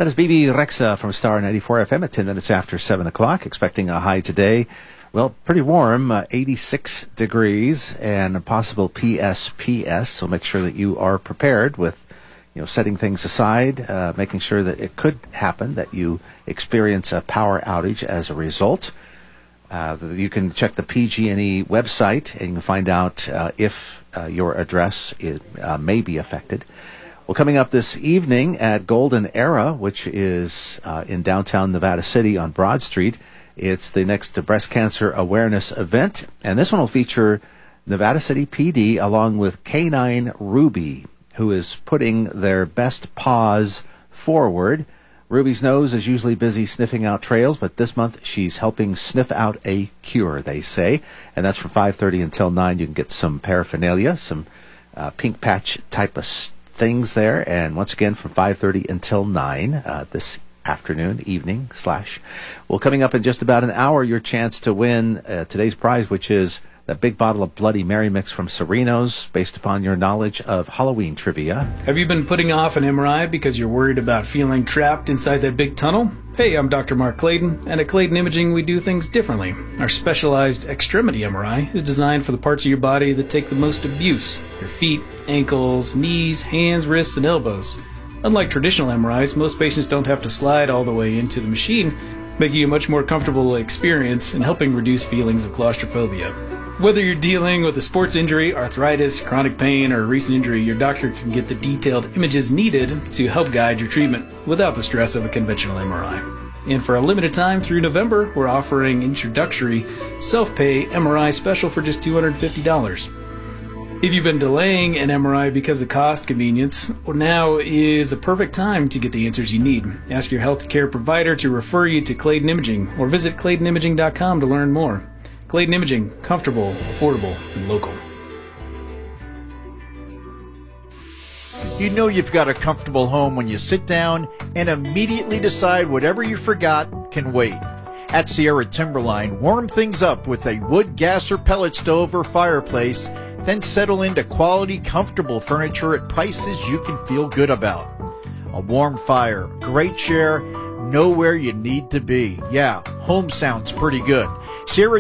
That is BB Rexa from Star 94 FM at 10 minutes after 7 o'clock. Expecting a high today. Well, pretty warm, 86 degrees and a possible PSPS. So make sure that you are prepared with, setting things aside, making sure that it could happen, that you experience a power outage as a result. You can check the PG&E website and you can find out if your address may be affected. Well, coming up this evening at Golden Era, which is in downtown Nevada City on Broad Street, it's the next breast cancer awareness event, and this one will feature Nevada City PD along with Canine Ruby, who is putting their best paws forward. Ruby's nose is usually busy sniffing out trails, but this month she's helping sniff out a cure, they say, and that's from 5:30 until 9. You can get some paraphernalia, some pink patch type of things there, and once again from 5:30 until 9 this evening. Well, coming up in just about an hour, your chance to win today's prize, which is that big bottle of Bloody Mary mix from Serenos, based upon your knowledge of Halloween trivia. Have you been putting off an MRI because you're worried about feeling trapped inside that big tunnel? Hey, I'm Dr. Mark Clayton, and at Clayton Imaging we do things differently. Our specialized extremity MRI is designed for the parts of your body that take the most abuse: your feet, ankles, knees, hands, wrists, and elbows. Unlike traditional MRIs, most patients don't have to slide all the way into the machine, making it a much more comfortable experience and helping reduce feelings of claustrophobia. Whether you're dealing with a sports injury, arthritis, chronic pain, or a recent injury, your doctor can get the detailed images needed to help guide your treatment without the stress of a conventional MRI. And for a limited time through November, we're offering introductory self-pay MRI special for just $250. If you've been delaying an MRI because of cost convenience, well, now is the perfect time to get the answers you need. Ask your healthcare provider to refer you to Clayton Imaging or visit ClaytonImaging.com to learn more. Clayton Imaging, comfortable, affordable, and local. You know you've got a comfortable home when you sit down and immediately decide whatever you forgot can wait. At Sierra Timberline, warm things up with a wood, gas, or pellet stove or fireplace, then settle into quality, comfortable furniture at prices you can feel good about. A warm fire, great chair, know where you need to be. Yeah, home sounds pretty good. Sierra